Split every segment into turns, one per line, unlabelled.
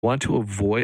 want to avoid,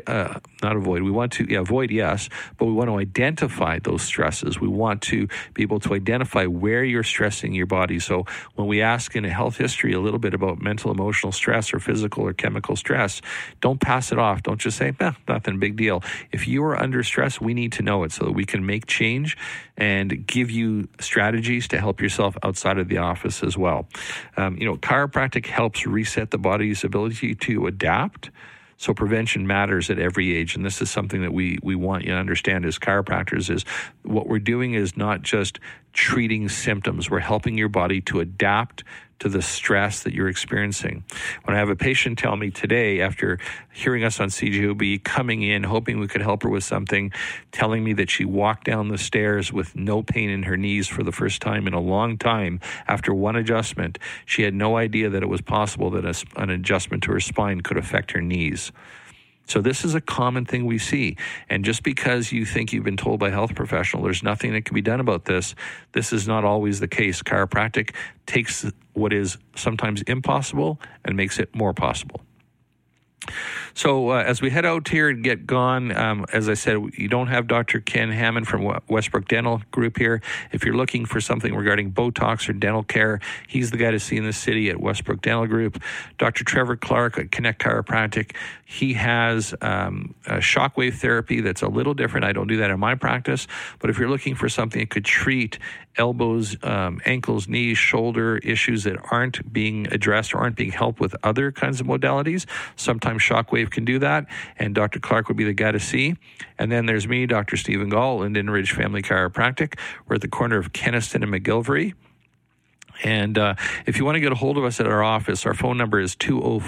yes, but we want to identify those stresses. We want to be able to identify where you're stressing your body. So when we ask in a health history a little bit about mental, emotional stress or physical or chemical stress, don't pass it off. Don't just say, nothing, big deal. If you are under stress, we need to know it so that we can make change and give you strategies to help yourself outside of the office as well. Chiropractic helps reset the body's ability to adapt. So prevention matters at every age, and this is something that we want you to understand as chiropractors is what we're doing is not just treating symptoms. We're helping your body to adapt to the stress that you're experiencing. When I have a patient tell me today, after hearing us on CJOB, coming in, hoping we could help her with something, telling me that she walked down the stairs with no pain in her knees for the first time in a long time after one adjustment, she had no idea that it was possible that an adjustment to her spine could affect her knees. So this is a common thing we see. And just because you think you've been told by a health professional there's nothing that can be done about this, this is not always the case. Chiropractic takes what is sometimes impossible and makes it more possible. So as we head out here and get gone, as I said, you don't have Dr. Ken Hammond from Westbrook Dental Group here. If you're looking for something regarding Botox or dental care, he's the guy to see in the city at Westbrook Dental Group. Dr. Trevor Clark at Connect Chiropractic, he has a shockwave therapy that's a little different. I don't do that in my practice, but if you're looking for something that could treat elbows, ankles, knees, shoulder issues that aren't being addressed or aren't being helped with other kinds of modalities, sometimes shockwave can do that, and Dr. Clark would be the guy to see. And then there's me, Dr. Stephen Gall, Linden Ridge Family Chiropractic. We're at the corner of Kenniston and McGillivray. And if you want to get a hold of us at our office, our phone number is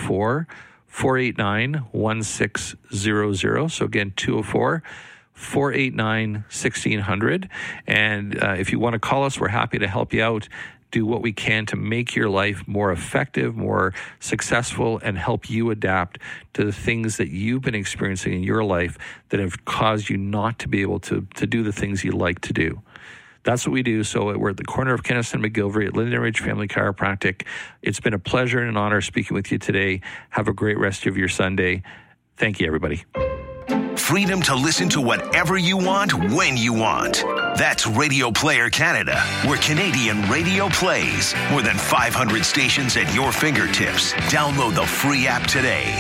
204-489-1600. So again, 204-489-1600. And if you want to call us, we're happy to help you out, do what we can to make your life more effective, more successful, and help you adapt to the things that you've been experiencing in your life that have caused you not to be able to do the things you like to do. That's what we do. So we're at the corner of Kenniston and McGillivray at Linden Ridge Family Chiropractic. It's been a pleasure and an honor speaking with you today. Have a great rest of your Sunday. Thank you, everybody.
Freedom to listen to whatever you want, when you want. That's Radio Player Canada, where Canadian radio plays. More than 500 stations at your fingertips. Download the free app today.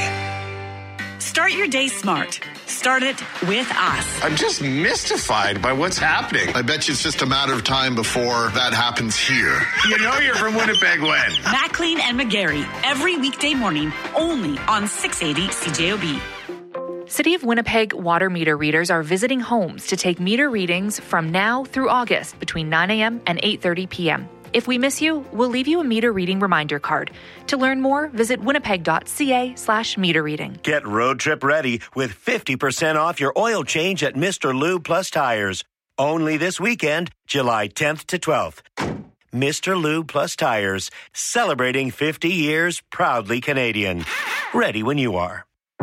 Start your day smart. Start it with us.
I'm just mystified by what's happening. I bet you it's just a matter of time before that happens here.
You know you're from Winnipeg when?
Maclean and McGarry, every weekday morning, only on 680 CJOB.
City of Winnipeg water meter readers are visiting homes to take meter readings from now through August between 9 a.m. and 8:30 p.m. If we miss you, we'll leave you a meter reading reminder card. To learn more, visit winnipeg.ca/meter reading.
Get road trip ready with 50% off your oil change at Mr. Lube Plus Tires. Only this weekend, July 10th to 12th. Mr. Lube Plus Tires, celebrating 50 years, proudly Canadian. Ready when you are.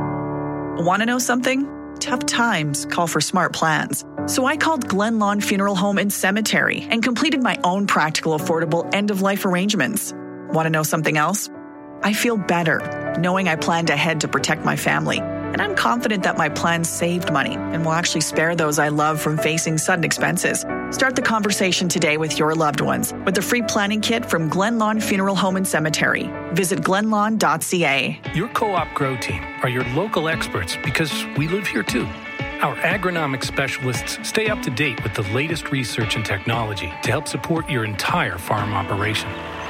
Want to know something? Tough times call for smart plans. So I called Glen Lawn Funeral Home and Cemetery and completed my own practical, affordable end-of-life arrangements. Want to know something else? I feel better knowing I planned ahead to protect my family. And I'm confident that my plan saved money and will actually spare those I love from facing sudden expenses. Start the conversation today with your loved ones with a free planning kit from Glen Lawn Funeral Home and Cemetery. Visit glenlawn.ca.
Your Co-op Grow team are your local experts because we live here too. Our agronomic specialists stay up to date with the latest research and technology to help support your entire farm operation.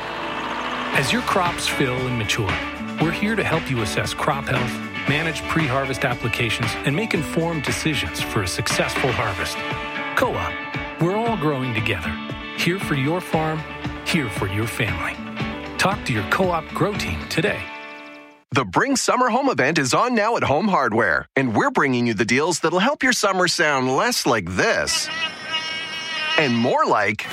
As your crops fill and mature, we're here to help you assess crop health, manage pre-harvest applications, and make informed decisions for a successful harvest. Co-op, we're all growing together. Here for your farm, here for your family. Talk to your Co-op Grow team today.
The Bring Summer Home event is on now at Home Hardware, and we're bringing you the deals that'll help your summer sound less like this and more like...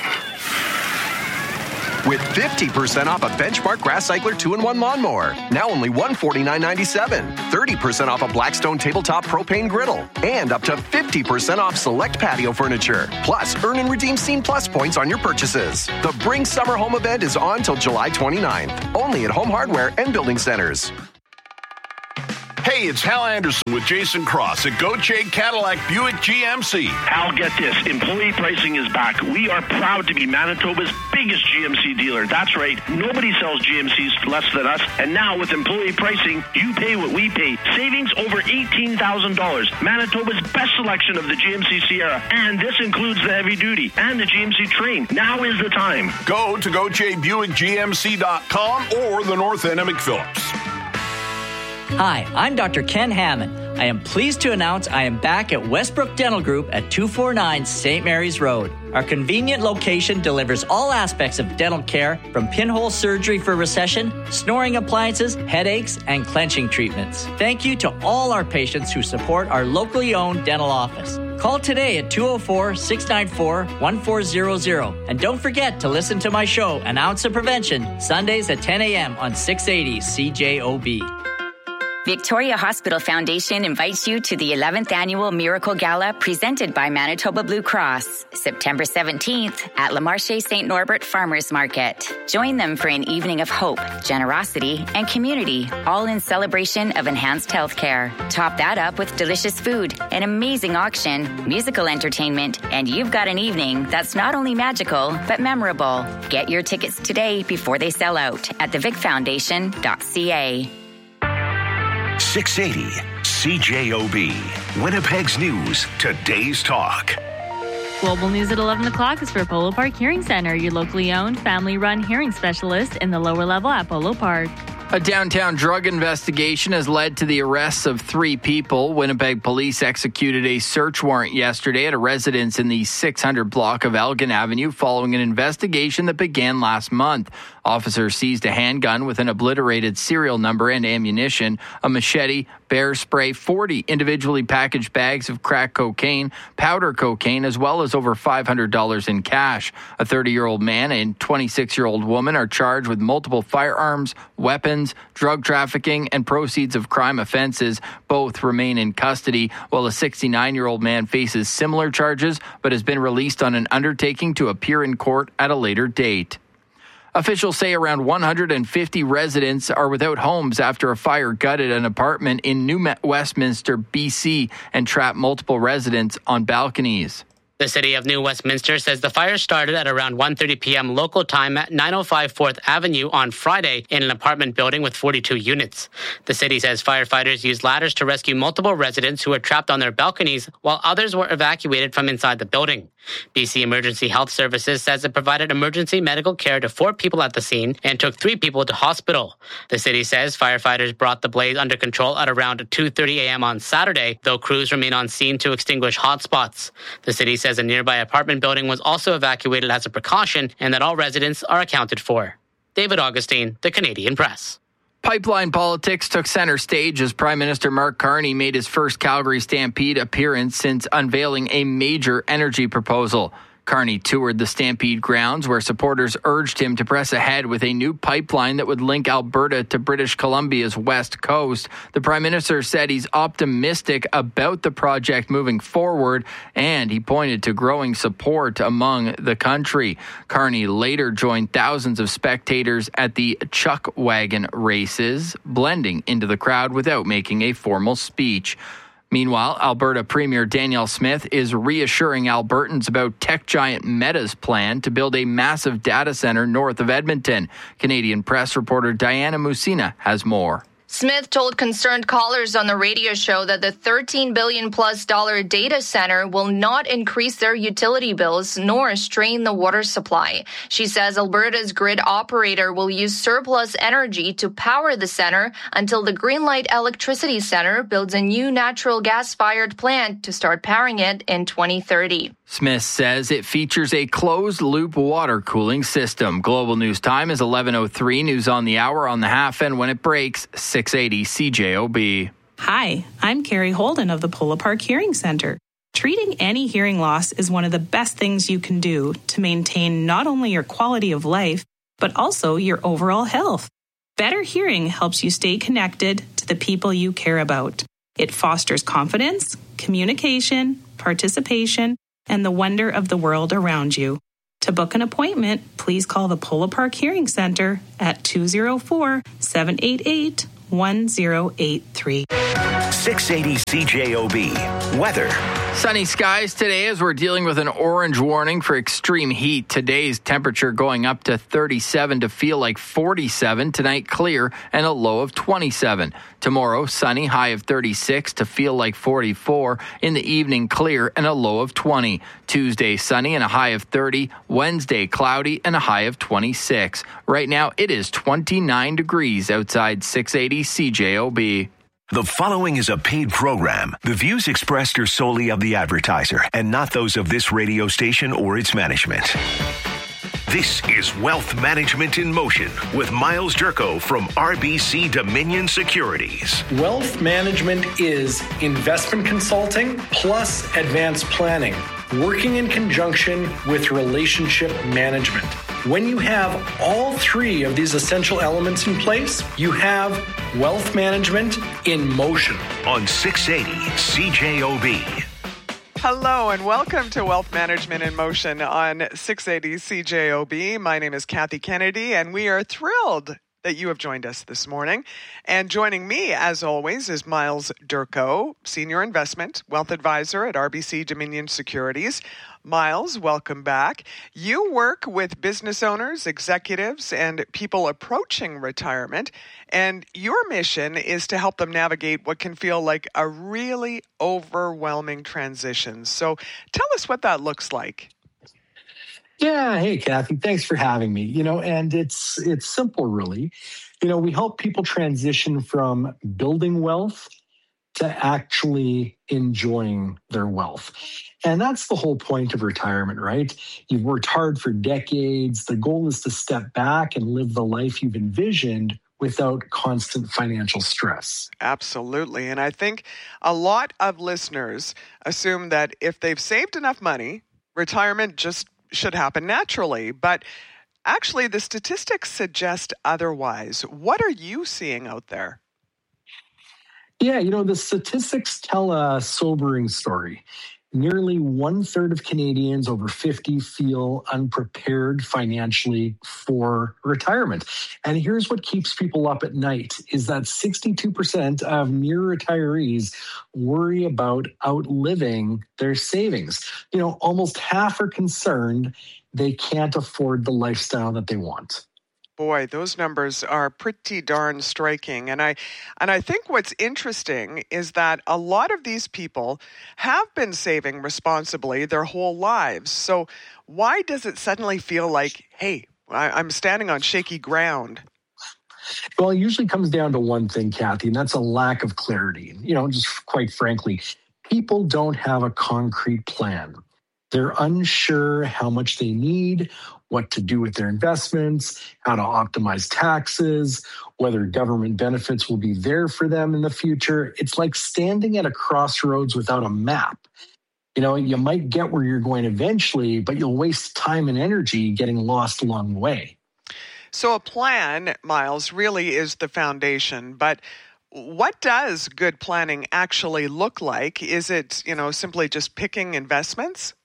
with 50% off a Benchmark Grass Cycler 2-in-1 lawnmower, now only $149.97. 30% off a Blackstone tabletop propane griddle, and up to 50% off select patio furniture. Plus, earn and redeem Scene Plus points on your purchases. The Bring Summer Home event is on till July 29th, only at Home Hardware and Building Centers.
Hey, it's Hal Anderson with Jason Cross at Gauthier Cadillac Buick GMC.
Hal, get this. Employee pricing is back. We are proud to be Manitoba's biggest GMC dealer. That's right. Nobody sells GMCs for less than us. And now with employee pricing, you pay what we pay. Savings over $18,000. Manitoba's best selection of the GMC Sierra. And this includes the heavy duty and the GMC Train. Now is the time.
Go to GauthierBuickGMC.com or the north end of McPhillips.
Hi, I'm Dr. Ken Hammond. I am pleased to announce I am back at Westbrook Dental Group at 249 St. Mary's Road. Our convenient location delivers all aspects of dental care, from pinhole surgery for recession, snoring appliances, headaches, and clenching treatments. Thank you to all our patients who support our locally owned dental office. Call today at 204-694-1400. And don't forget to listen to my show, An Ounce of Prevention, Sundays at 10 a.m. on 680 CJOB.
Victoria Hospital Foundation invites you to the 11th Annual Miracle Gala presented by Manitoba Blue Cross, September 17th at Le Marché St. Norbert Farmers Market. Join them for an evening of hope, generosity, and community, all in celebration of enhanced healthcare. Top that up with delicious food, an amazing auction, musical entertainment, and you've got an evening that's not only magical, but memorable. Get your tickets today before they sell out at thevicfoundation.ca.
680 CJOB, Winnipeg's News, today's talk.
Global News at 11 o'clock is for Polo Park Hearing Center, your locally owned, family-run hearing specialist in the lower level at Polo Park.
A downtown drug investigation has led to the arrests of 3 people. Winnipeg police executed a search warrant yesterday at a residence in the 600 block of Elgin Avenue following an investigation that began last month. Officers seized a handgun with an obliterated serial number and ammunition, a machete, bear spray, 40 individually packaged bags of crack cocaine, powder cocaine, as well as over $500 in cash. A 30-year-old man and 26-year-old woman are charged with multiple firearms, weapons, drug trafficking, and proceeds of crime offenses. Both remain in custody, while a 69-year-old man faces similar charges but has been released on an undertaking to appear in court at a later date. Officials say around 150 residents are without homes after a fire gutted an apartment in New Westminster, BC, and trapped multiple residents on balconies.
The city of New Westminster says the fire started at around 1:30 p.m. local time at 905 4th Avenue on Friday in an apartment building with 42 units. The city says firefighters used ladders to rescue multiple residents who were trapped on their balconies, while others were evacuated from inside the building. BC Emergency Health Services says it provided emergency medical care to 4 people at the scene and took 3 people to hospital. The city says firefighters brought the blaze under control at around 2:30 a.m. on Saturday, though crews remain on scene to extinguish hotspots. The city says a nearby apartment building was also evacuated as a precaution and that all residents are accounted for. David Augustine, The Canadian Press.
Pipeline politics took center stage as Prime Minister Mark Carney made his first Calgary Stampede appearance since unveiling a major energy proposal. Carney toured the Stampede grounds where supporters urged him to press ahead with a new pipeline that would link Alberta to British Columbia's west coast. The Prime Minister said he's optimistic about the project moving forward, and he pointed to growing support among the country. Carney later joined thousands of spectators at the Chuck Wagon races, blending into the crowd without making a formal speech. Meanwhile, Alberta Premier Danielle Smith is reassuring Albertans about tech giant Meta's plan to build a massive data center north of Edmonton. Canadian Press reporter Diana Musina has more.
Smith told concerned callers on the radio show that the $13 billion+ data center will not increase their utility bills nor strain the water supply. She says Alberta's grid operator will use surplus energy to power the center until the Greenlight Electricity Center builds a new natural gas-fired plant to start powering it in 2030.
Smith says it features a closed-loop water cooling system. Global News Time is 11:03. News on the hour on the half and when it breaks, 680 CJOB.
Hi, I'm Carrie Holden of the Polo Park Hearing Center. Treating any hearing loss is one of the best things you can do to maintain not only your quality of life, but also your overall health. Better hearing helps you stay connected to the people you care about. It fosters confidence, communication, participation, and the wonder of the world around you. To book an appointment, please call the Polo Park Hearing Center at 204-788-1000. 1083.
680 CJOB. Weather.
Sunny skies today as we're dealing with an orange warning for extreme heat. Today's temperature going up to 37 to feel like 47. Tonight, clear and a low of 27. Tomorrow, sunny, high of 36 to feel like 44. In the evening, clear and a low of 20. Tuesday, sunny and a high of 30. Wednesday, cloudy and a high of 26. Right now, it is 29 degrees outside 680 CJOB.
The following is a paid program. The views expressed are solely of the advertiser and not those of this radio station or its management. This is Wealth Management in Motion with Miles Durko from RBC Dominion Securities.
Wealth management is investment consulting plus advanced planning, working in conjunction with relationship management. When you have all three of these essential elements in place, you have wealth management in motion.
On 680 CJOB.
Hello and welcome to Wealth Management in Motion on 680 CJOB. My name is Kathy Kennedy and we are thrilled that you have joined us this morning. And joining me, as always, is Miles Durko, Senior Investment Wealth Advisor at RBC Dominion Securities. Miles, welcome back. You work with business owners, executives, and people approaching retirement, and your mission is to help them navigate what can feel like a really overwhelming transition. So tell us what that looks like.
Yeah. Hey, Kathy, thanks for having me. And it's simple, really. We help people transition from building wealth to actually enjoying their wealth. And that's the whole point of retirement, right? You've worked hard for decades. The goal is to step back and live the life you've envisioned without constant financial stress.
Absolutely. And I think a lot of listeners assume that if they've saved enough money, retirement just should happen naturally. But actually, the statistics suggest otherwise. What are you seeing out there?
Yeah, the statistics tell a sobering story. Nearly 1/3 of Canadians over 50 feel unprepared financially for retirement. And here's what keeps people up at night is that 62% of near retirees worry about outliving their savings. Almost half are concerned they can't afford the lifestyle that they want.
Boy, those numbers are pretty darn striking. And I think what's interesting is that a lot of these people have been saving responsibly their whole lives. So why does it suddenly feel like, hey, I'm standing on shaky ground?
Well, it usually comes down to one thing, Kathy, and that's a lack of clarity. Just quite frankly, people don't have a concrete plan. They're unsure how much they need, what to do with their investments, how to optimize taxes, whether government benefits will be there for them in the future. It's like standing at a crossroads without a map. You might get where you're going eventually, but you'll waste time and energy getting lost along the way.
So a plan, Miles, really is the foundation. But what does good planning actually look like? Is it, simply just picking investments?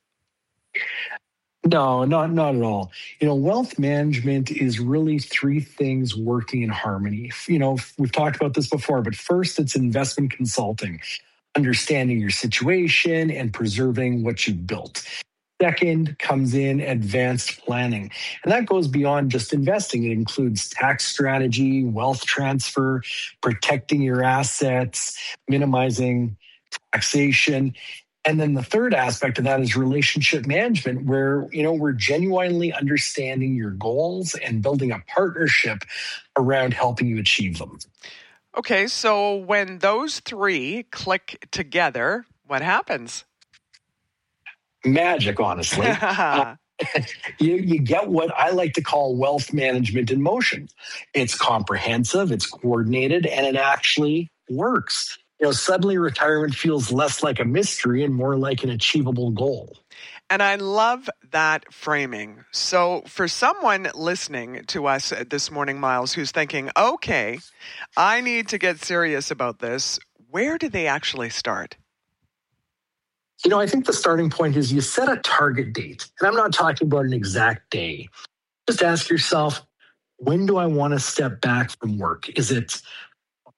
No, not at all. Wealth management is really three things working in harmony. We've talked about this before, but first it's investment consulting, understanding your situation and preserving what you've built. Second comes in advanced planning, and that goes beyond just investing. It includes tax strategy, wealth transfer, protecting your assets, minimizing taxation. And then the third aspect of that is relationship management, where, we're genuinely understanding your goals and building a partnership around helping you achieve them.
Okay, so when those three click together, what happens?
Magic, honestly. You get what I like to call wealth management in motion. It's comprehensive, it's coordinated, and it actually works. Suddenly retirement feels less like a mystery and more like an achievable goal.
And I love that framing. So for someone listening to us this morning, Miles, who's thinking, okay, I need to get serious about this, where do they actually start?
I think the starting point is you set a target date. And I'm not talking about an exact day. Just ask yourself, when do I want to step back from work? Is it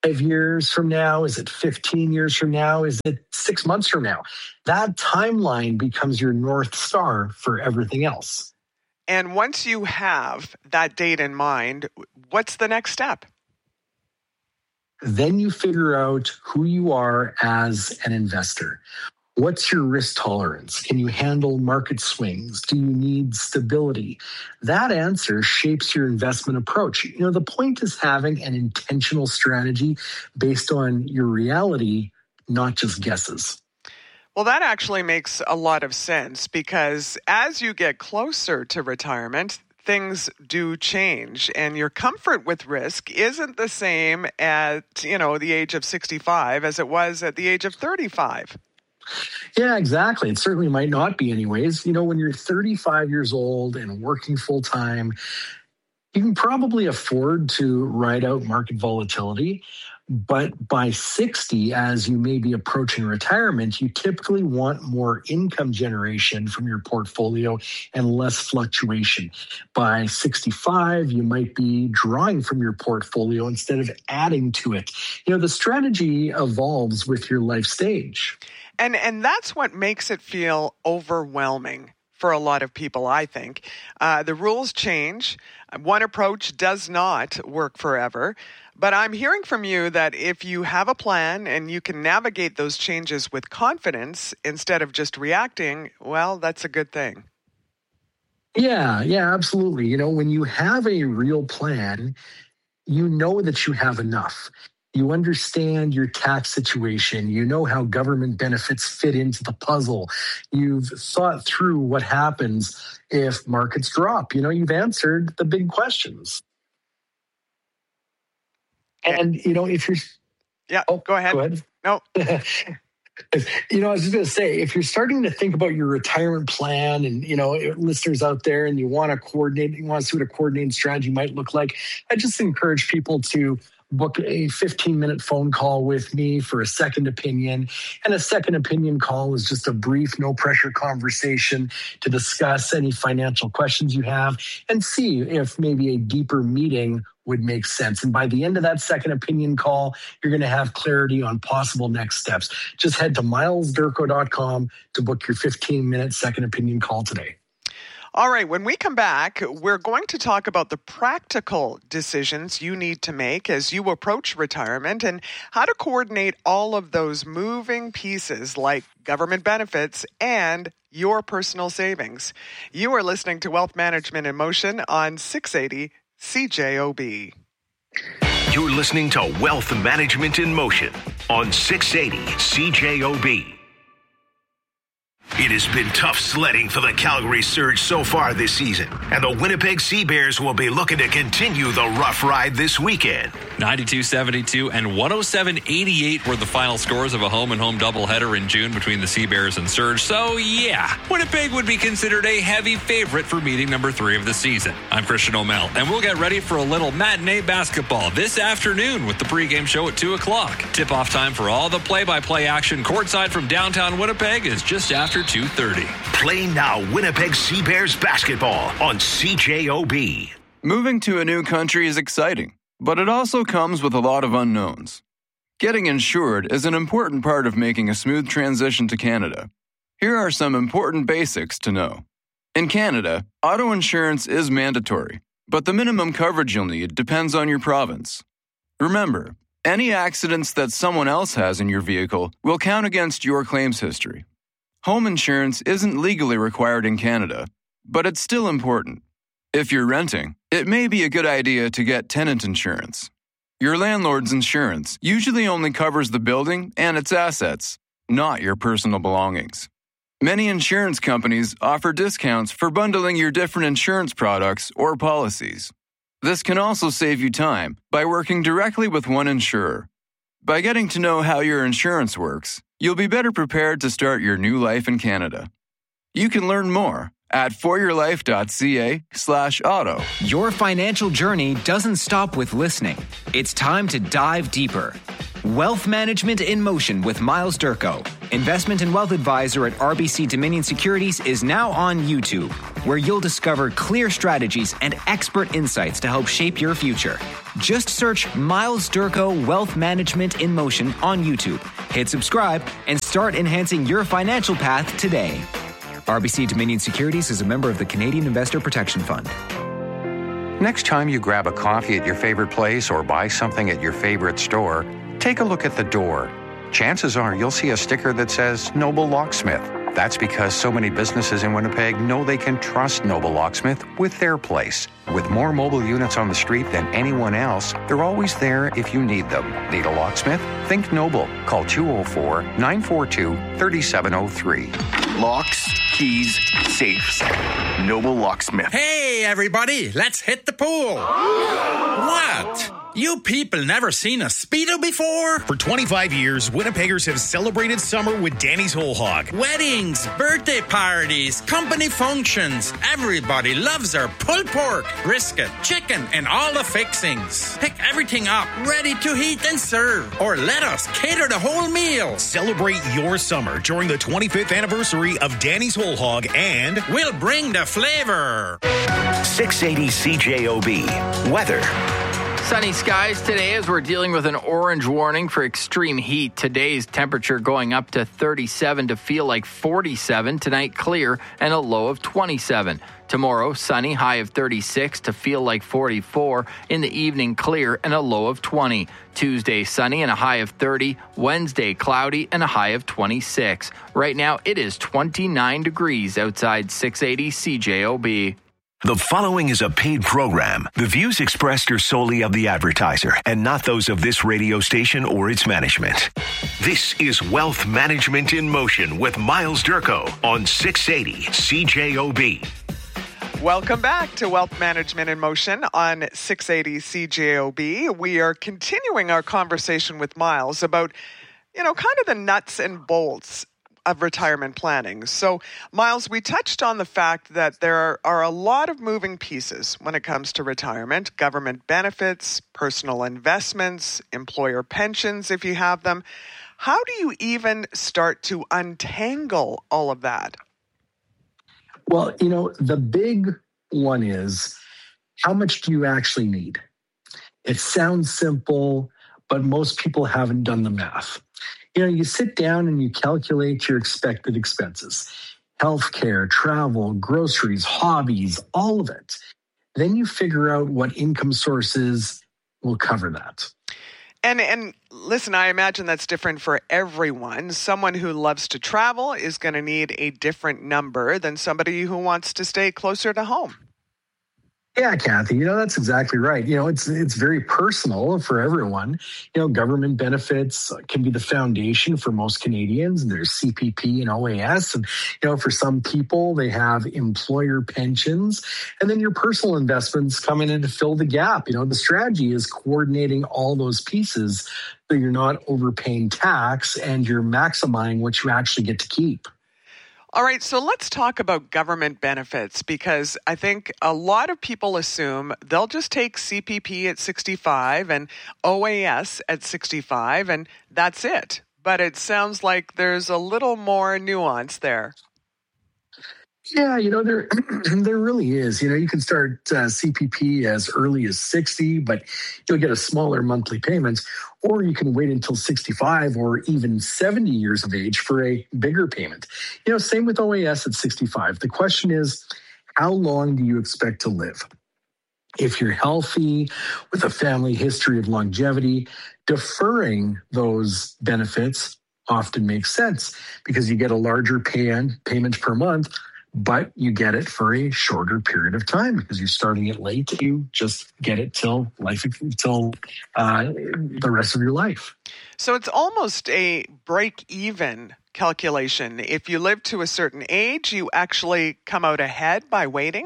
5 years from now? Is it 15 years from now? Is it 6 months from now? That timeline becomes your North Star for everything else.
And once you have that date in mind, what's the next step?
Then you figure out who you are as an investor. What's your risk tolerance? Can you handle market swings? Do you need stability? That answer shapes your investment approach. The point is having an intentional strategy based on your reality, not just guesses.
Well, that actually makes a lot of sense because as you get closer to retirement, things do change and your comfort with risk isn't the same at, the age of 65 as it was at the age of 35.
Yeah, exactly. It certainly might not be anyways. When you're 35 years old and working full time, you can probably afford to ride out market volatility. But by 60, as you may be approaching retirement, you typically want more income generation from your portfolio and less fluctuation. By 65, you might be drawing from your portfolio instead of adding to it. The strategy evolves with your life stage.
And that's what makes it feel overwhelming for a lot of people, I think. The rules change. One approach does not work forever. But I'm hearing from you that if you have a plan and you can navigate those changes with confidence instead of just reacting, well, that's a good thing.
Yeah, absolutely. When you have a real plan, you know that you have enough. You understand your tax situation. You know how government benefits fit into the puzzle. You've thought through what happens if markets drop. You've answered the big questions. And, if you're...
Yeah, go ahead.
Go ahead.
No.
I was just going to say, if you're starting to think about your retirement plan and, listeners out there and you want to see what a coordinating strategy might look like, I just encourage people to book a 15-minute phone call with me for a second opinion. And a second opinion call is just a brief, no-pressure conversation to discuss any financial questions you have and see if maybe a deeper meeting would make sense. And by the end of that second opinion call, you're going to have clarity on possible next steps. Just head to milesdurko.com to book your 15-minute second opinion call today.
All right, when we come back, we're going to talk about the practical decisions you need to make as you approach retirement and how to coordinate all of those moving pieces like government benefits and your personal savings. You are listening to Wealth Management in Motion on 680 CJOB.
You're listening to Wealth Management in Motion on 680 CJOB. It has been tough sledding for the Calgary Surge so far this season, and the Winnipeg Sea Bears will be looking to continue the rough ride this weekend.
92-72 and 107-88 were the final scores of a home-and-home doubleheader in June between the Sea Bears and Surge. So, yeah, Winnipeg would be considered a heavy favorite for meeting number 3 of the season. I'm Christian O'Mell, and we'll get ready for a little matinee basketball this afternoon with the pregame show at 2 o'clock. Tip-off time for all the play-by-play action courtside from downtown Winnipeg is just after 2:30.
Play now Winnipeg Sea Bears basketball on CJOB.
Moving to a new country is exciting, but it also comes with a lot of unknowns. Getting insured is an important part of making a smooth transition to Canada. Here are some important basics to know. In Canada, auto insurance is mandatory, but the minimum coverage you'll need depends on your province. Remember, any accidents that someone else has in your vehicle will count against your claims history. Home insurance isn't legally required in Canada, but it's still important. If you're renting, it may be a good idea to get tenant insurance. Your landlord's insurance usually only covers the building and its assets, not your personal belongings. Many insurance companies offer discounts for bundling your different insurance products or policies. This can also save you time by working directly with one insurer. By getting to know how your insurance works, you'll be better prepared to start your new life in Canada. You can learn more at foryourlife.ca/auto.
Your financial journey doesn't stop with listening. It's time to dive deeper. Wealth Management in Motion with Miles Durko. Investment and Wealth Advisor at RBC Dominion Securities is now on YouTube, where you'll discover clear strategies and expert insights to help shape your future. Just search Miles Durko Wealth Management in Motion on YouTube. Hit subscribe and start enhancing your financial path today. RBC Dominion Securities is a member of the Canadian Investor Protection Fund.
Next time you grab a coffee at your favorite place or buy something at your favorite store, take a look at the door. Chances are you'll see a sticker that says Noble Locksmith. That's because so many businesses in Winnipeg know they can trust Noble Locksmith with their place. With more mobile units on the street than anyone else, they're always there if you need them. Need a locksmith? Think Noble. Call 204-942-3703.
Locks, keys, safes. Noble Locksmith.
Hey, everybody, let's hit the pool. What? You people never seen a Speedo before?
For 25 years, Winnipeggers have celebrated summer with Danny's Whole Hog.
Weddings, birthday parties, company functions. Everybody loves our pulled pork, brisket, chicken, and all the fixings. Pick everything up, ready to heat and serve. Or let us cater the whole meal.
Celebrate your summer during the 25th anniversary of Danny's Whole Hog, and
we'll bring the flavor.
680 CJOB. Weather.
Sunny skies today as we're dealing with an orange warning for extreme heat. Today's temperature going up to 37 to feel like 47. Tonight, clear and a low of 27. Tomorrow, sunny, high of 36 to feel like 44. In the evening, clear and a low of 20. Tuesday, sunny and a high of 30. Wednesday, cloudy and a high of 26. Right now, it is 29 degrees outside 680 CJOB.
The following is a paid program. The views expressed are solely of the advertiser and not those of this radio station or its management. This is Wealth Management in Motion with Miles Durko on 680 CJOB.
Welcome back to Wealth Management in Motion on 680 CJOB. We are continuing our conversation with Miles about, kind of the nuts and bolts of retirement planning. So, Miles, we touched on the fact that there are a lot of moving pieces when it comes to retirement: government benefits, personal investments, employer pensions if you have them. How do you even start to untangle all of that?
Well, the big one is, how much do you actually need? It sounds simple, but most people haven't done the math. You sit down and you calculate your expected expenses: healthcare, travel, groceries, hobbies, all of it. Then you figure out what income sources will cover that.
And listen, I imagine that's different for everyone. Someone who loves to travel is going to need a different number than somebody who wants to stay closer to home.
Yeah, Kathy, that's exactly right. It's very personal for everyone. Government benefits can be the foundation for most Canadians. There's CPP and OAS. And, for some people, they have employer pensions. And then your personal investments come in to fill the gap. The strategy is coordinating all those pieces so you're not overpaying tax and you're maximizing what you actually get to keep.
All right, so let's talk about government benefits, because I think a lot of people assume they'll just take CPP at 65 and OAS at 65, and that's it. But it sounds like there's a little more nuance there.
Yeah, there really is. You can start CPP as early as 60, but you'll get a smaller monthly payments, or you can wait until 65 or even 70 years of age for a bigger payment. Same with OAS at 65. The question is, how long do you expect to live? If you're healthy, with a family history of longevity, deferring those benefits often makes sense because you get a larger payment per month, but you get it for a shorter period of time because you're starting it late. You just get it till the rest of your life.
So it's almost a break-even calculation. If you live to a certain age, you actually come out ahead by waiting?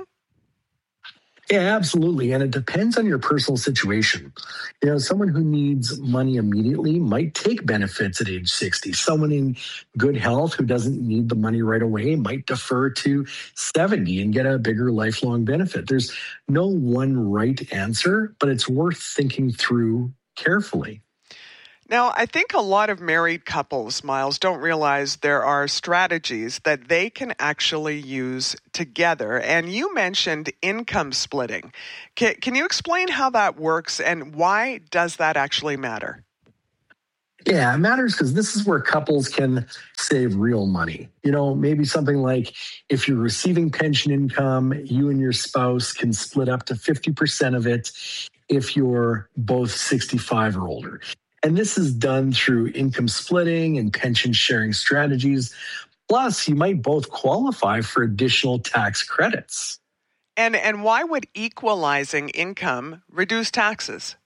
Yeah, absolutely. And it depends on your personal situation. Someone who needs money immediately might take benefits at age 60. Someone in good health who doesn't need the money right away might defer to 70 and get a bigger lifelong benefit. There's no one right answer, but it's worth thinking through carefully.
Now, I think a lot of married couples, Miles, don't realize there are strategies that they can actually use together. And you mentioned income splitting. Can you explain how that works and why does that actually matter?
Yeah, it matters because this is where couples can save real money. Maybe something like if you're receiving pension income, you and your spouse can split up to 50% of it if you're both 65 or older. And this is done through income splitting and pension sharing strategies. Plus, you might both qualify for additional tax credits.
And why would equalizing income reduce taxes?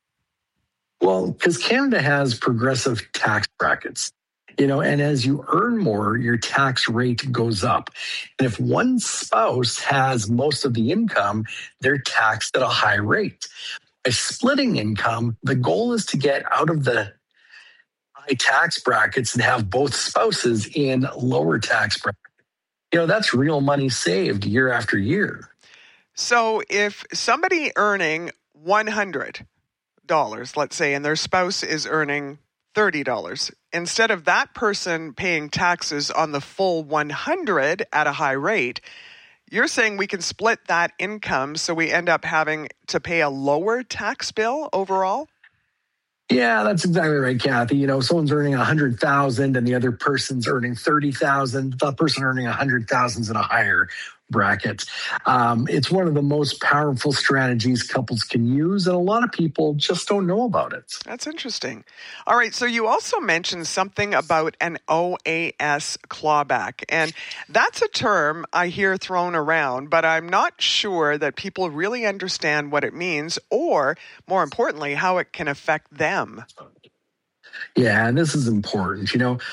Well, because Canada has progressive tax brackets, and as you earn more, your tax rate goes up. And if one spouse has most of the income, they're taxed at a high rate. By splitting income, the goal is to get out of the high tax brackets and have both spouses in lower tax brackets. That's real money saved year after year.
So if somebody earning $100, let's say, and their spouse is earning $30, instead of that person paying taxes on the full $100 at a high rate, you're saying we can split that income so we end up having to pay a lower tax bill overall?
Yeah, that's exactly right, Kathy. Someone's earning $100,000 and the other person's earning $30,000. The person earning $100,000 is in a higher bracket. It's one of the most powerful strategies couples can use, and a lot of people just don't know about it.
That's interesting. All right, so you also mentioned something about an OAS clawback, and that's a term I hear thrown around, but I'm not sure that people really understand what it means or, more importantly, how it can affect them.
Yeah, and this is important.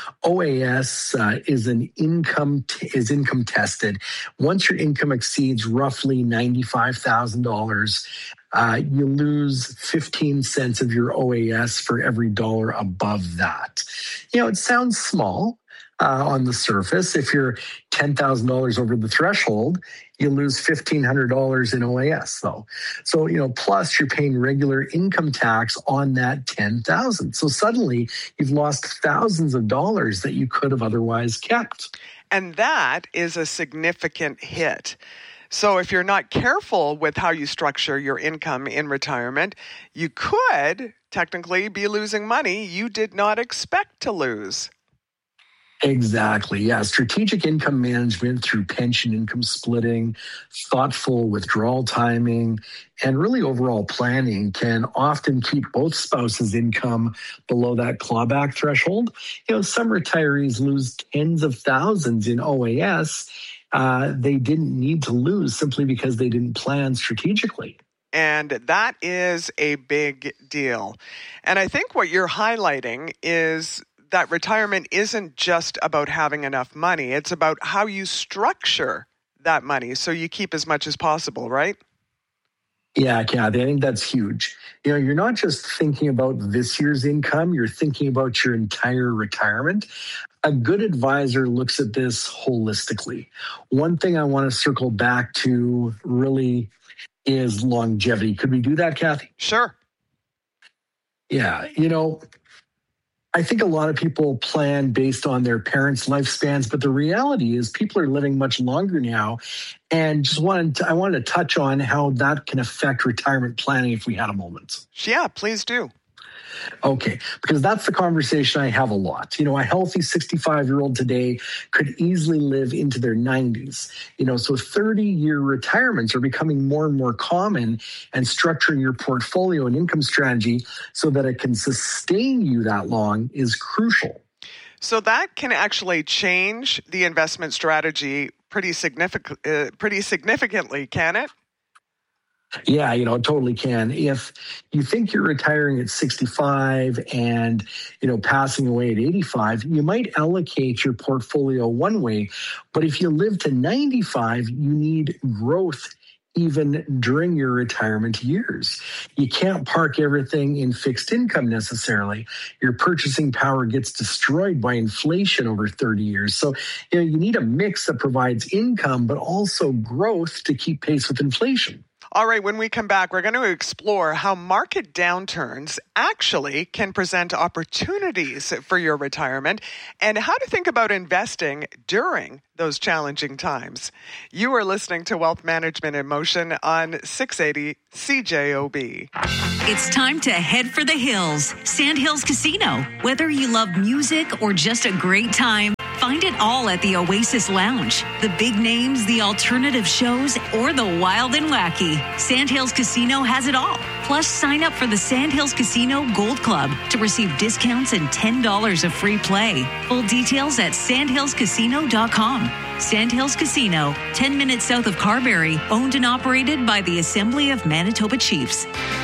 OAS is income tested. Once your income exceeds roughly $95,000, you lose 15 cents of your OAS for every dollar above that. It sounds small on the surface. If you're $10,000 over the threshold, you lose $1,500 in OAS, though. So, plus you're paying regular income tax on that $10,000. So suddenly you've lost thousands of dollars that you could have otherwise kept.
And that is a significant hit. So if you're not careful with how you structure your income in retirement, you could technically be losing money you did not expect to lose.
Exactly. Yeah. Strategic income management through pension income splitting, thoughtful withdrawal timing, and really overall planning can often keep both spouses' income below that clawback threshold. Some retirees lose tens of thousands in OAS. They didn't need to lose simply because they didn't plan strategically.
And that is a big deal. And I think what you're highlighting is that retirement isn't just about having enough money. It's about how you structure that money so you keep as much as possible, right?
Yeah, Kathy, I think that's huge. You're not just thinking about this year's income, you're thinking about your entire retirement. A good advisor looks at this holistically. One thing I want to circle back to really is longevity. Could we do that, Kathy?
Sure.
Yeah, I think a lot of people plan based on their parents' lifespans, but the reality is people are living much longer now. And I wanted to touch on how that can affect retirement planning if we had a moment.
Yeah, please do.
Okay, because that's the conversation I have a lot. A healthy 65-year-old today could easily live into their 90s. So 30-year retirements are becoming more and more common, and structuring your portfolio and income strategy so that it can sustain you that long is crucial.
So that can actually change the investment strategy pretty significantly, can it?
Yeah, it totally can. If you think you're retiring at 65 and, passing away at 85, you might allocate your portfolio one way. But if you live to 95, you need growth even during your retirement years. You can't park everything in fixed income necessarily. Your purchasing power gets destroyed by inflation over 30 years. So, you need a mix that provides income, but also growth to keep pace with inflation.
All right, when we come back, we're going to explore how market downturns actually can present opportunities for your retirement and how to think about investing during those challenging times. You are listening to Wealth Management in Motion on 680 CJOB.
It's time to head for the hills. Sandhills Casino. Whether you love music or just a great time, find it all at the Oasis Lounge. The big names, the alternative shows, or the wild and wacky. Sandhills Casino has it all. Plus, sign up for the Sandhills Casino Gold Club to receive discounts and $10 of free play. Full details at sandhillscasino.com. Sandhills Casino, 10 minutes south of Carberry, owned and operated by the Assembly of Manitoba Chiefs.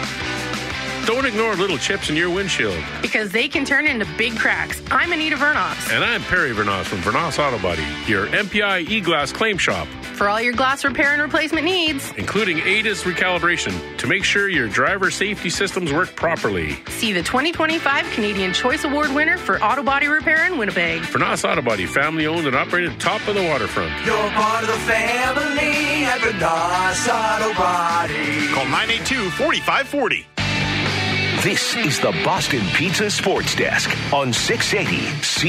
Don't ignore little chips in your windshield,
because they can turn into big cracks. I'm Anita Vernos.
And I'm Perry Vernos from Vernos Auto Body, your MPI e-glass claim shop.
For all your glass repair and replacement needs,
including ADAS recalibration to make sure your driver safety systems work properly.
See the 2025 Canadian Choice Award winner for auto body repair in Winnipeg.
Vernos Auto Body, family owned and operated top of the waterfront.
You're part of the family at Vernos Auto Body.
Call 982-4540.
This is the Boston Pizza Sports Desk on 680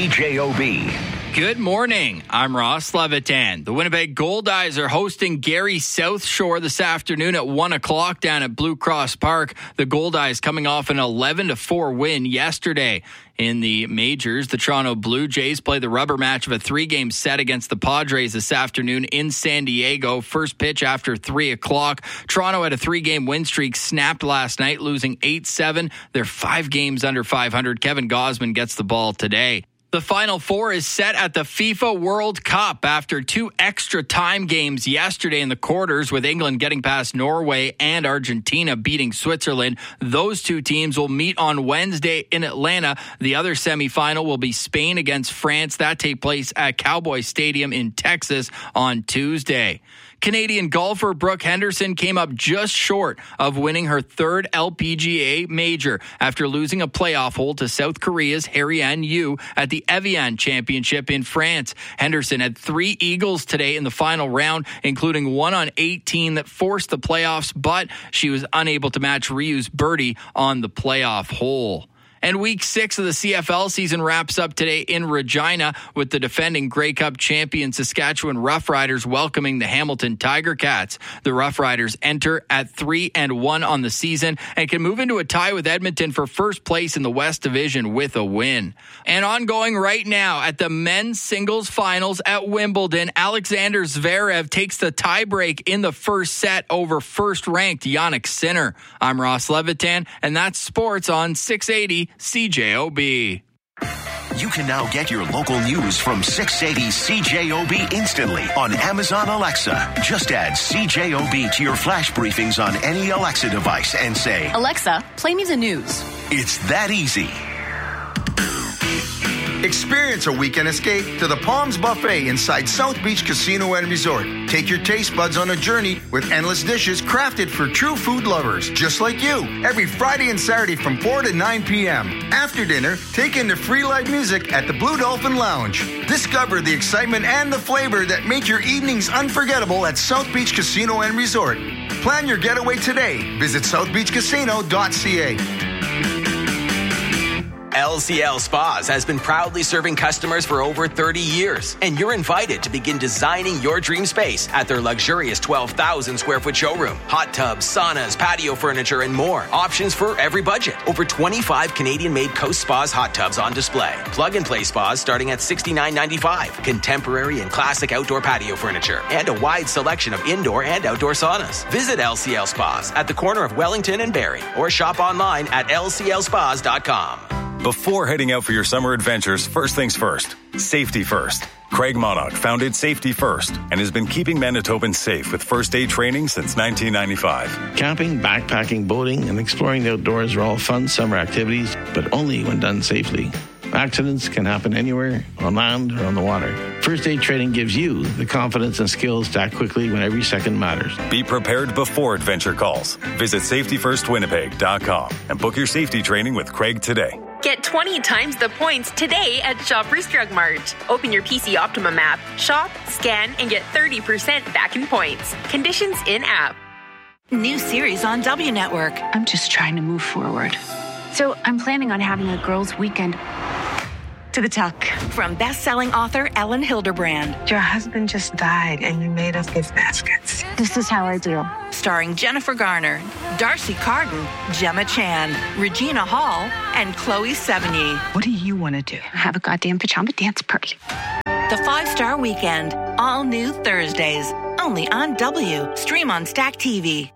CJOB.
Good morning. I'm Ross Levitan. The Winnipeg Goldeyes are hosting Gary South Shore this afternoon at 1 o'clock down at Blue Cross Park. The Goldeyes coming off an 11-4 win yesterday. In the majors, the Toronto Blue Jays play the rubber match of a 3-game set against the Padres this afternoon in San Diego. First pitch after 3 o'clock. Toronto had a 3-game win streak snapped last night, losing 8-7. They're 5 games under 500. Kevin Gausman gets the ball today. The Final Four is set at the FIFA World Cup after 2 extra time games yesterday in the quarters, with England getting past Norway and Argentina beating Switzerland. Those 2 teams will meet on Wednesday in Atlanta. The other semifinal will be Spain against France. That takes place at Cowboy Stadium in Texas on Tuesday. Canadian golfer Brooke Henderson came up just short of winning her 3rd LPGA major after losing a playoff hole to South Korea's Harian Yu at the Evian Championship in France. Henderson had 3 eagles today in the final round, including one on 18 that forced the playoffs, but she was unable to match Ryu's birdie on the playoff hole. And Week 6 of the CFL season wraps up today in Regina with the defending Grey Cup champion Saskatchewan Roughriders welcoming the Hamilton Tiger Cats. The Roughriders enter at 3-1 on the season and can move into a tie with Edmonton for first place in the West Division with a win. And ongoing right now at the men's singles finals at Wimbledon, Alexander Zverev takes the tiebreak in the first set over first-ranked Jannik Sinner. I'm Ross Levitan, and that's sports on 680 CJOB.
You can now get your local news from 680 CJOB instantly on Amazon Alexa. Just add CJOB to your flash briefings on any Alexa device and say,
Alexa, play me the news.
It's that easy.
Experience a weekend escape to the Palms Buffet inside South Beach Casino and Resort. Take your taste buds on a journey with endless dishes crafted for true food lovers, just like you. Every Friday and Saturday from 4 to 9 p.m. After dinner, take in the free live music at the Blue Dolphin Lounge. Discover the excitement and the flavor that make your evenings unforgettable at South Beach Casino and Resort. Plan your getaway today. Visit southbeachcasino.ca.
LCL Spas has been proudly serving customers for over 30 years, and you're invited to begin designing your dream space at their luxurious 12,000 square foot showroom. Hot tubs, saunas, patio furniture, and more. Options for every budget. Over 25 Canadian-made Coast Spas hot tubs on display. Plug-and-play spas starting at $69.95. Contemporary and classic outdoor patio furniture, and a wide selection of indoor and outdoor saunas. Visit LCL Spas at the corner of Wellington and Barrie, or shop online at lclspas.com.
Before heading out for your summer adventures, first things first, safety first. Craig Monarch founded Safety First and has been keeping Manitobans safe with first aid training since 1995.
Camping, backpacking, boating, and exploring the outdoors are all fun summer activities, but only when done safely. Accidents can happen anywhere, on land or on the water. First aid training gives you the confidence and skills to act quickly when every second matters.
Be prepared before adventure calls. Visit safetyfirstwinnipeg.com and book your safety training with Craig today.
Get 20 times the points today at Shoppers Drug Mart. Open your PC Optimum app, shop, scan, and get 30% back in points. Conditions in app.
New series on W Network.
I'm just trying to move forward. So I'm planning on having a girls' weekend to the tuck.
From best-selling author Ellen Hilderbrand.
Your husband just died and you made us gift baskets. This is how I do.
Starring Jennifer Garner, Darcy Carden, Gemma Chan, Regina Hall, and Chloe Sevigny.
What do you want to do? Have a goddamn pajama dance party.
The 5-Star Weekend. All new Thursdays. Only on W. Stream on Stack TV.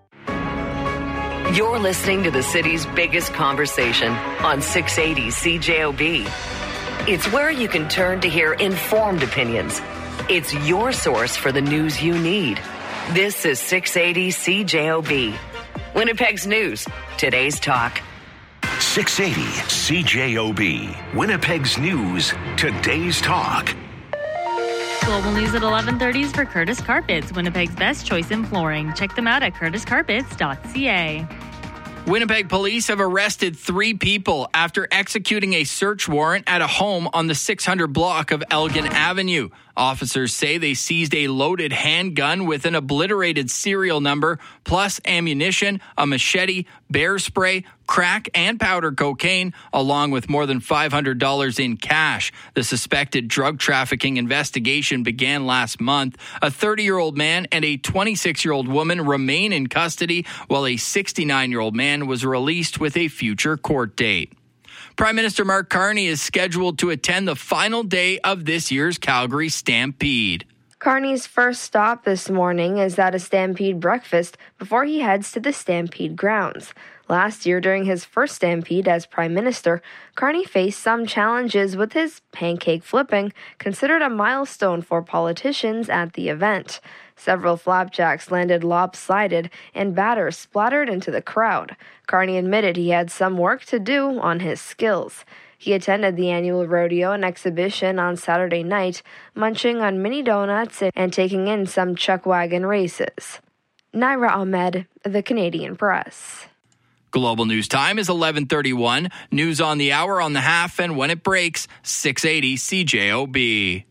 You're listening to the city's biggest conversation on 680 CJOB. It's where you can turn to hear informed opinions. It's your source for the news you need. This is 680 CJOB. Winnipeg's news, today's talk.
680 CJOB. Winnipeg's news, today's talk.
Global news at 11:30 is for Curtis Carpets, Winnipeg's best choice in flooring. Check them out at curtiscarpets.ca.
Winnipeg police have arrested 3 people after executing a search warrant at a home on the 600 block of Elgin Avenue. Officers say they seized a loaded handgun with an obliterated serial number, plus ammunition, a machete, bear spray, crack, and powder cocaine, along with more than $500 in cash. The suspected drug trafficking investigation began last month. A 30-year-old man and a 26-year-old woman remain in custody, while a 69-year-old man was released with a future court date. Prime Minister Mark Carney is scheduled to attend the final day of this year's Calgary Stampede.
Carney's first stop this morning is at a Stampede breakfast before he heads to the Stampede grounds. Last year, during his first Stampede as Prime Minister, Carney faced some challenges with his pancake flipping, considered a milestone for politicians at the event. Several flapjacks landed lopsided and batter splattered into the crowd. Carney admitted he had some work to do on his skills. He attended the annual rodeo and exhibition on Saturday night, munching on mini donuts and taking in some chuck wagon races. Naira Ahmed, The Canadian Press.
Global News Time is 11:31. News on the hour, on the half, and when it breaks, 680 CJOB.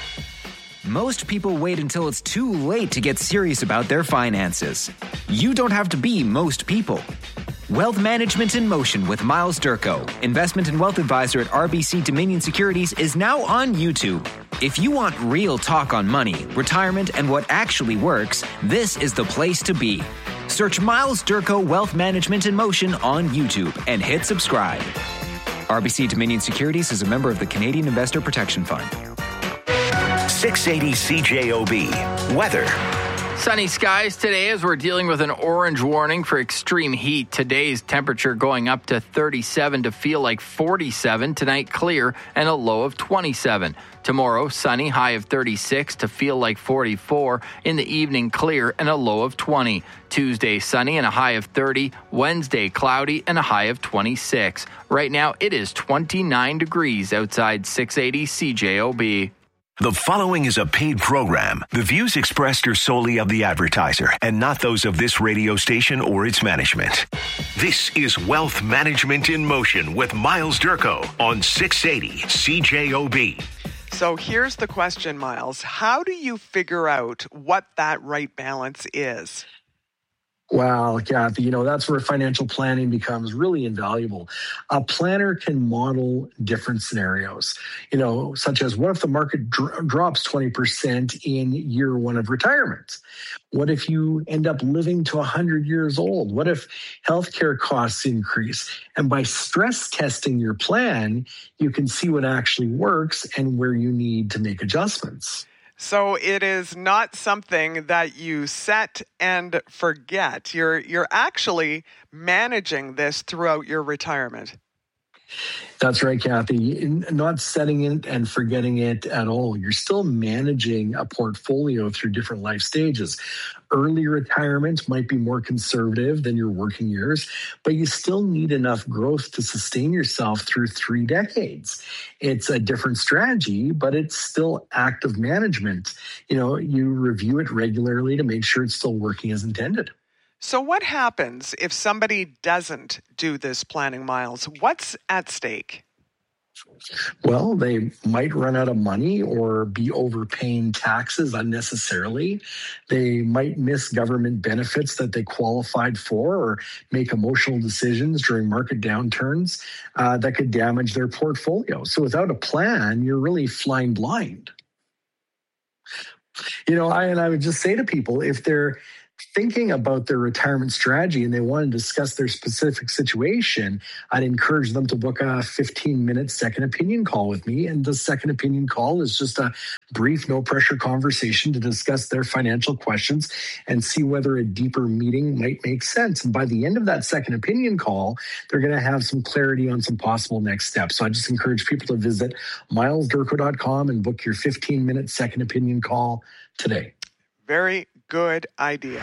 Most people wait until it's too late to get serious about their finances. You don't have to be most people. Wealth Management in Motion with Miles Durko, investment and wealth advisor at RBC Dominion Securities, is now on YouTube. If you want real talk on money, retirement, and what actually works, this is the place to be. Search Miles Durko Wealth Management in Motion on YouTube and hit subscribe. RBC Dominion Securities is a member of the Canadian Investor Protection Fund.
680 CJOB. Weather.
Sunny skies today as we're dealing with an orange warning for extreme heat. Today's temperature going up to 37 to feel like 47. Tonight, clear and a low of 27. Tomorrow, sunny, high of 36 to feel like 44. In the evening, clear and a low of 20. Tuesday, sunny and a high of 30. Wednesday, cloudy and a high of 26. Right now, it is 29 degrees outside 680 CJOB.
The following is a paid program. The views expressed are solely of the advertiser and not those of this radio station or its management. This is Wealth Management in Motion with Miles Durko on 680 CJOB.
So here's the question, Miles. How do you figure out what that right balance is?
Well, Kathy, that's where financial planning becomes really invaluable. A planner can model different scenarios, such as what if the market drops 20% in year one of retirement? What if you end up living to 100 years old? What if healthcare costs increase? And by stress testing your plan, you can see what actually works and where you need to make adjustments.
So it is not something that you set and forget. You're actually managing this throughout your retirement.
That's right, Kathy. Not setting it and forgetting it at all. You're still managing a portfolio through different life stages. Early retirement might be more conservative than your working years, but you still need enough growth to sustain yourself through 3 decades. It's a different strategy, but it's still active management. You review it regularly to make sure it's still working as intended.
So what happens if somebody doesn't do this planning, Miles? What's at stake?
Well, they might run out of money or be overpaying taxes unnecessarily. They might miss government benefits that they qualified for or make emotional decisions during market downturns that could damage their portfolio. So without a plan, you're really flying blind. I would just say to people, if they're thinking about their retirement strategy and they want to discuss their specific situation, I'd encourage them to book a 15-minute second opinion call with me. And the second opinion call is just a brief, no-pressure conversation to discuss their financial questions and see whether a deeper meeting might make sense. And by the end of that second opinion call, they're going to have some clarity on some possible next steps. So I just encourage people to visit milesdurko.com and book your 15-minute second opinion call today.
Very good idea.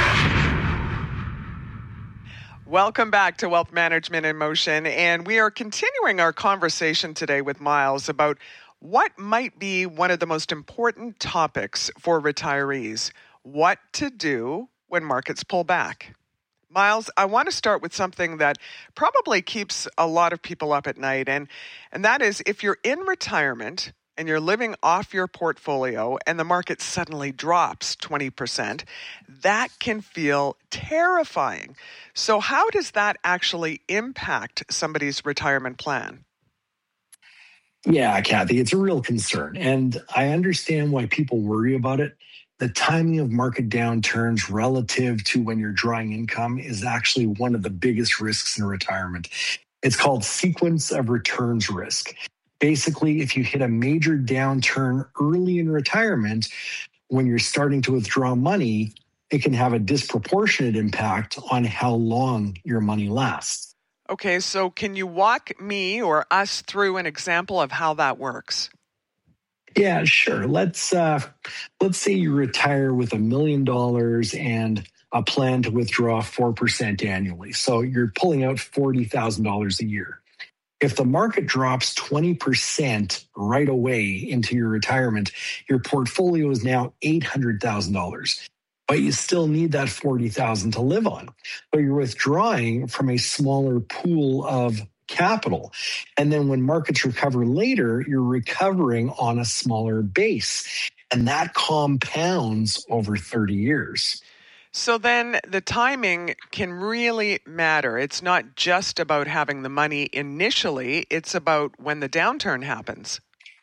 Welcome back to Wealth Management in Motion, and we are continuing our conversation today with Miles about what might be one of the most important topics for retirees: what to do when markets pull back. Miles, I want to start with something that probably keeps a lot of people up at night, and that is if you're in retirement and you're living off your portfolio and the market suddenly drops 20%, that can feel terrifying. So how does that actually impact somebody's retirement plan?
Yeah, Kathy, it's a real concern. And I understand why people worry about it. The timing of market downturns relative to when you're drawing income is actually one of the biggest risks in retirement. It's called sequence of returns risk. Basically, if you hit a major downturn early in retirement, when you're starting to withdraw money, it can have a disproportionate impact on how long your money lasts.
Okay, so can you walk me or us through an example of how that works?
Yeah, sure. Let's say you retire with $1 million and a plan to withdraw 4% annually. So you're pulling out $40,000 a year. If the market drops 20% right away into your retirement, your portfolio is now $800,000. But you still need that $40,000 to live on. But you're withdrawing from a smaller pool of capital. And then when markets recover later, you're recovering on a smaller base. And that compounds over 30 years.
So then the timing can really matter. It's not just about having the money initially, it's about when the downturn happens.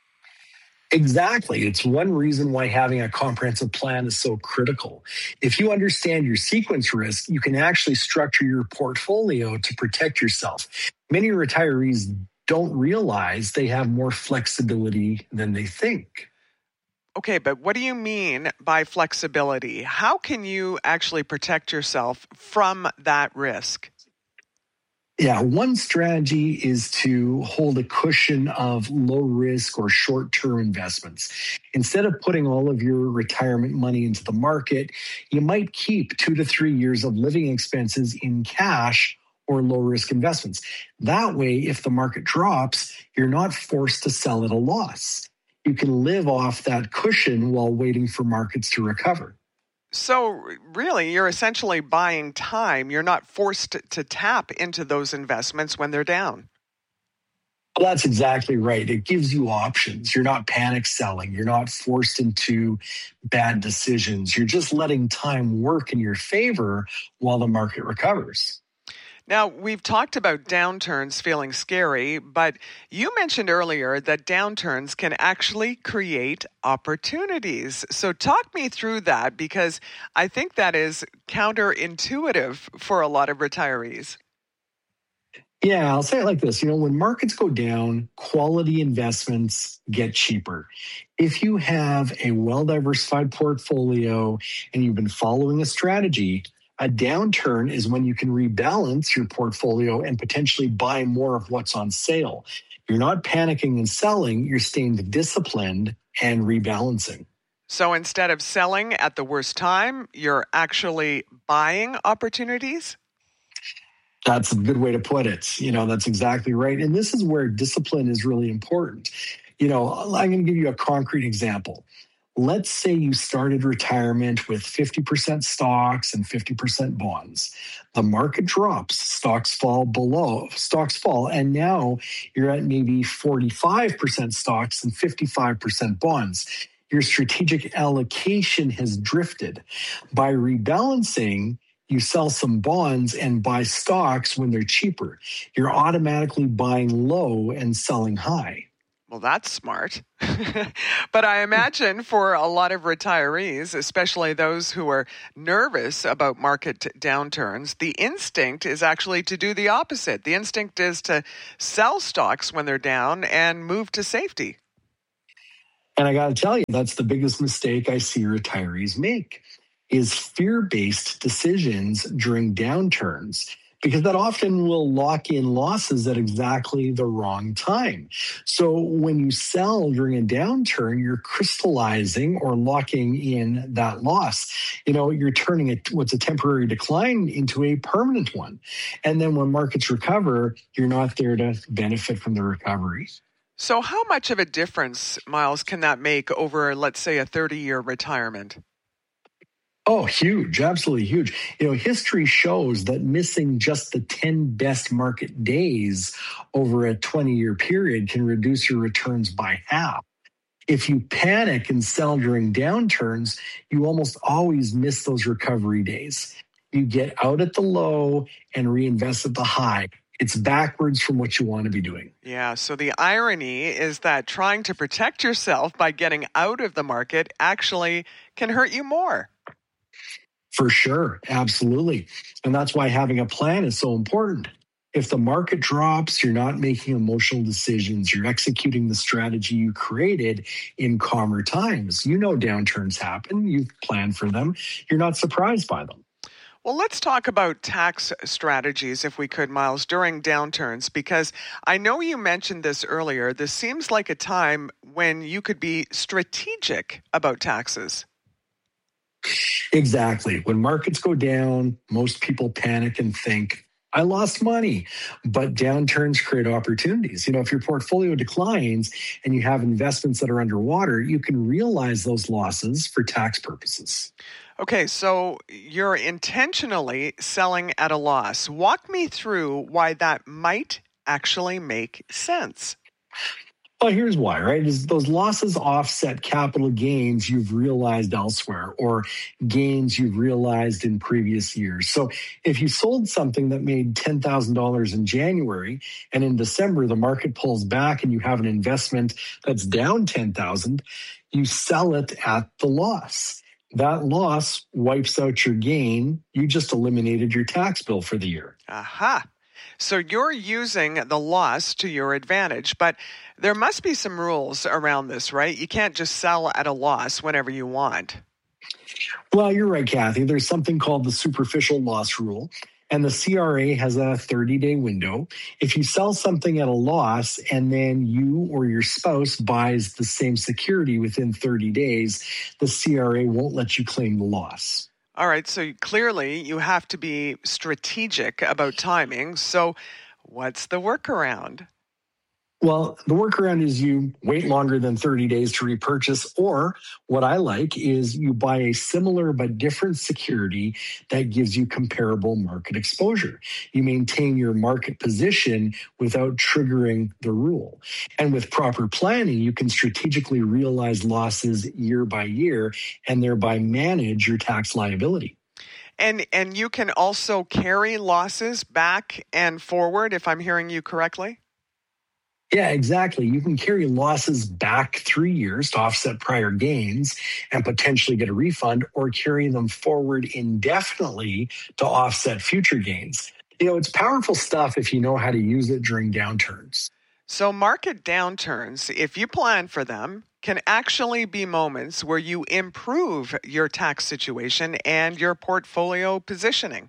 Exactly. It's one reason why having a comprehensive plan is so critical. If you understand your sequence risk, you can actually structure your portfolio to protect yourself. Many retirees don't realize they have more flexibility than they think.
Okay, but what do you mean by flexibility? How can you actually protect yourself from that risk?
Yeah, one strategy is to hold a cushion of low risk or short-term investments. Instead of putting all of your retirement money into the market, you might keep 2 to 3 years of living expenses in cash or low-risk investments. That way, if the market drops, you're not forced to sell at a loss. You can live off that cushion while waiting for markets to recover.
So really, you're essentially buying time. You're not forced to tap into those investments when they're down.
Well, that's exactly right. It gives you options. You're not panic selling. You're not forced into bad decisions. You're just letting time work in your favor while the market recovers.
Now, we've talked about downturns feeling scary, but you mentioned earlier that downturns can actually create opportunities. So talk me through that, because I think that is counterintuitive for a lot of retirees.
Yeah, I'll say it like this. When markets go down, quality investments get cheaper. If you have a well-diversified portfolio and you've been following a strategy, a downturn is when you can rebalance your portfolio and potentially buy more of what's on sale. You're not panicking and selling, you're staying disciplined and rebalancing.
So instead of selling at the worst time, you're actually buying opportunities?
That's a good way to put it. That's exactly right. And this is where discipline is really important. I'm going to give you a concrete example. Let's say you started retirement with 50% stocks and 50% bonds. The market drops, stocks fall, and now you're at maybe 45% stocks and 55% bonds. Your strategic allocation has drifted. By rebalancing, you sell some bonds and buy stocks when they're cheaper. You're automatically buying low and selling high.
Well, that's smart. But I imagine for a lot of retirees, especially those who are nervous about market downturns, the instinct is actually to do the opposite. The instinct is to sell stocks when they're down and move to safety.
And I got to tell you, that's the biggest mistake I see retirees make, is fear-based decisions during downturns, because that often will lock in losses at exactly the wrong time. So when you sell during a downturn, you're crystallizing or locking in that loss. You're turning what's a temporary decline into a permanent one. And then when markets recover, you're not there to benefit from the recovery.
So how much of a difference, Miles, can that make over, let's say, a 30-year retirement?
Oh, huge. Absolutely huge. History shows that missing just the 10 best market days over a 20-year period can reduce your returns by half. If you panic and sell during downturns, you almost always miss those recovery days. You get out at the low and reinvest at the high. It's backwards from what you want to be doing.
Yeah, so the irony is that trying to protect yourself by getting out of the market actually can hurt you more.
For sure. Absolutely. And that's why having a plan is so important. If the market drops, you're not making emotional decisions. You're executing the strategy you created in calmer times. Downturns happen. You've planned for them. You're not surprised by them.
Well, let's talk about tax strategies, if we could, Miles, during downturns, because I know you mentioned this earlier. This seems like a time when you could be strategic about taxes.
Exactly. When markets go down, most people panic and think, I lost money. But downturns create opportunities. If your portfolio declines and you have investments that are underwater, you can realize those losses for tax purposes.
Okay, so you're intentionally selling at a loss. Walk me through why that might actually make sense.
Well, here's why, right? Is those losses offset capital gains you've realized elsewhere or gains you've realized in previous years. So if you sold something that made $10,000 in January and in December the market pulls back and you have an investment that's down $10,000, you sell it at the loss. That loss wipes out your gain. You just eliminated your tax bill for the year.
Aha. So you're using the loss to your advantage, but there must be some rules around this, right? You can't just sell at a loss whenever you want.
Well, you're right, Kathy. There's something called the superficial loss rule, and the CRA has a 30-day window. If you sell something at a loss and then you or your spouse buys the same security within 30 days, the CRA won't let you claim the loss.
All right, so clearly you have to be strategic about timing. So what's the workaround?
Well, the workaround is you wait longer than 30 days to repurchase, or what I like is you buy a similar but different security that gives you comparable market exposure. You maintain your market position without triggering the rule. And with proper planning, you can strategically realize losses year by year and thereby manage your tax liability.
And you can also carry losses back and forward, if I'm hearing you correctly?
Yeah, exactly. You can carry losses back 3 years to offset prior gains and potentially get a refund, or carry them forward indefinitely to offset future gains. It's powerful stuff if you know how to use it during downturns.
So market downturns, if you plan for them, can actually be moments where you improve your tax situation and your portfolio positioning.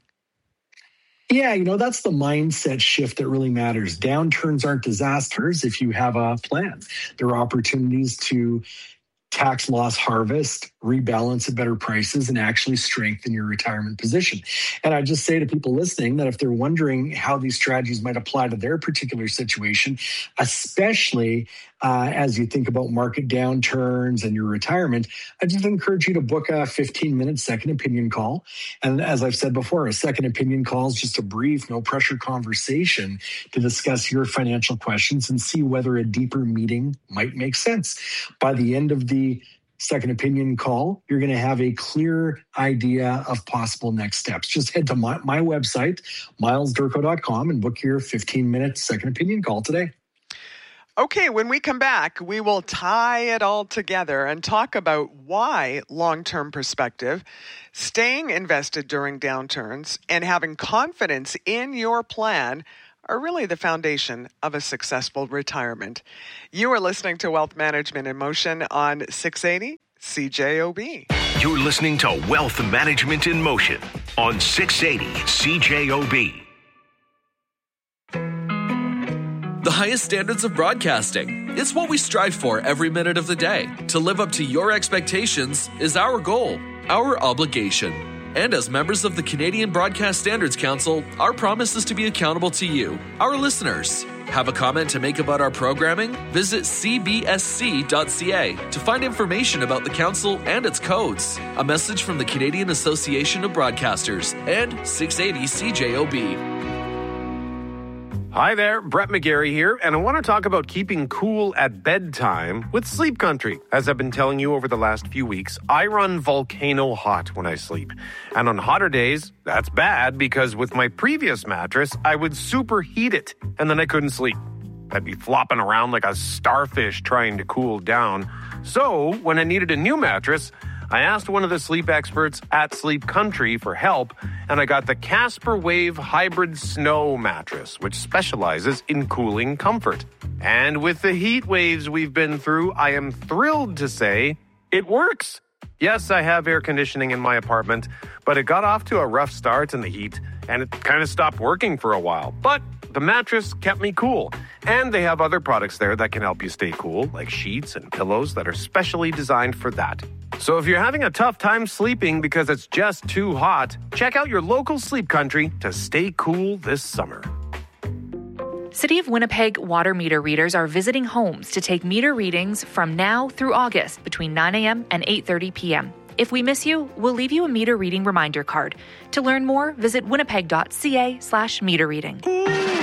Yeah, that's the mindset shift that really matters. Downturns aren't disasters if you have a plan. There are opportunities to tax loss harvest, rebalance at better prices, and actually strengthen your retirement position. And I just say to people listening that if they're wondering how these strategies might apply to their particular situation, especially as you think about market downturns and your retirement, I just encourage you to book a 15-minute second opinion call. And as I've said before, a second opinion call is just a brief, no-pressure conversation to discuss your financial questions and see whether a deeper meeting might make sense. By the end of the second opinion call, you're going to have a clear idea of possible next steps. Just head to my website, milesdurko.com, and book your 15-minute second opinion call today.
Okay, when we come back, we will tie it all together and talk about why long-term perspective, staying invested during downturns, and having confidence in your plan are really the foundation of a successful retirement. You are listening to Wealth Management in Motion on 680 CJOB.
You're listening to Wealth Management in Motion on 680 CJOB.
The highest standards of broadcasting. It's what we strive for every minute of the day. To live up to your expectations is our goal, our obligation. And as members of the Canadian Broadcast Standards Council, our promise is to be accountable to you, our listeners. Have a comment to make about our programming? Visit cbsc.ca to find information about the council and its codes. A message from the Canadian Association of Broadcasters and 680 CJOB.
Hi there, Brett McGarry here, and I want to talk about keeping cool at bedtime with Sleep Country. As I've been telling you over the last few weeks, I run volcano hot when I sleep. And on hotter days, that's bad because with my previous mattress, I would superheat it, and then I couldn't sleep. I'd be flopping around like a starfish trying to cool down. So, when I needed a new mattress, I asked one of the sleep experts at Sleep Country for help, and I got the Casper Wave Hybrid Snow mattress, which specializes in cooling comfort. And with the heat waves we've been through, I am thrilled to say it works. Yes, I have air conditioning in my apartment, but it got off to a rough start in the heat, and it kind of stopped working for a while. But the mattress kept me cool, and they have other products there that can help you stay cool, like sheets and pillows that are specially designed for that. So if you're having a tough time sleeping because it's just too hot, check out your local Sleep Country to stay cool this summer.
City of Winnipeg water meter readers are visiting homes to take meter readings from now through August between 9 a.m. and 8:30 p.m. If we miss you, we'll leave you a meter reading reminder card. To learn more, visit winnipeg.ca/meter reading.